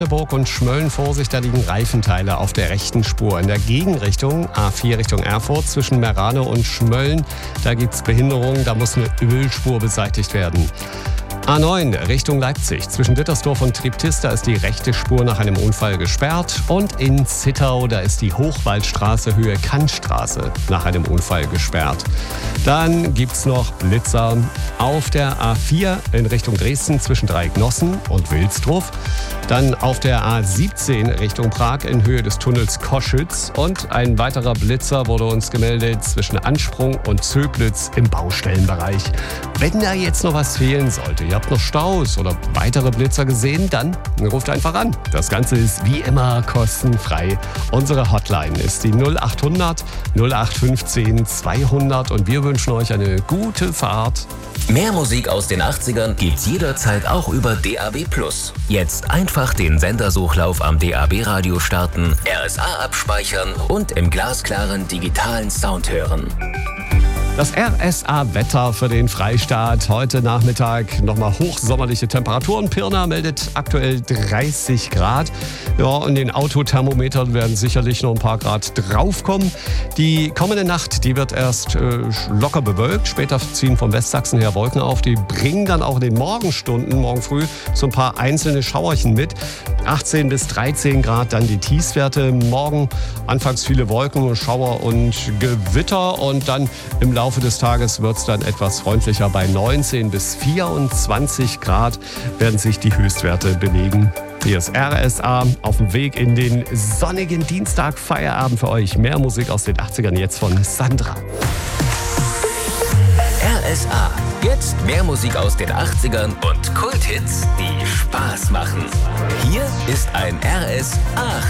Burg und Schmölln Vorsicht, da liegen Reifenteile auf der rechten Spur. In der Gegenrichtung, A4 Richtung Erfurt, zwischen Merane und Schmölln, da gibt es Behinderungen, da muss eine Ölspur beseitigt werden. A9 Richtung Leipzig, zwischen Dittersdorf und Treptis, da ist die rechte Spur nach einem Unfall gesperrt. Und in Zittau, da ist die Hochwaldstraße Höhe Kantstraße nach einem Unfall gesperrt. Dann gibt's noch Blitzer auf der A4 in Richtung Dresden zwischen Dreiecknossen und Wilsdruff. Dann auf der A17 Richtung Prag in Höhe des Tunnels Koschütz. Und ein weiterer Blitzer wurde uns gemeldet zwischen Ansprung und Zöblitz im Baustellenbereich. Wenn da jetzt noch was fehlen sollte, ihr habt noch Staus oder weitere Blitzer gesehen, dann ruft einfach an. Das Ganze ist wie immer kostenfrei. Unsere Hotline ist die 0800 0815 200 und wir wünschen euch eine gute Fahrt. Mehr Musik aus den 80ern gibt's jederzeit auch über DAB+. Jetzt einfach den Sendersuchlauf am DAB-Radio starten, RSA abspeichern und im glasklaren digitalen Sound hören. Das RSA-Wetter für den Freistaat. Heute Nachmittag nochmal hochsommerliche Temperaturen. Pirna meldet aktuell 30 Grad. Ja, und den Autothermometern werden sicherlich noch ein paar Grad draufkommen. Die kommende Nacht, die wird erst locker bewölkt. Später ziehen vom Westsachsen her Wolken auf. Die bringen dann auch in den Morgenstunden, morgen früh, so ein paar einzelne Schauerchen mit. 18 bis 13 Grad dann die Tiefstwerte. Morgen anfangs viele Wolken, Schauer und Gewitter. Und dann im Laufe des Tages wird es dann etwas freundlicher. Bei 19 bis 24 Grad werden sich die Höchstwerte bewegen. Hier ist RSA auf dem Weg in den sonnigen Dienstag Feierabend für euch. Mehr Musik aus den 80ern jetzt von Sandra. RSA. Jetzt mehr Musik aus den 80ern und Kulthits, die Spaß machen. Hier ist ein RSA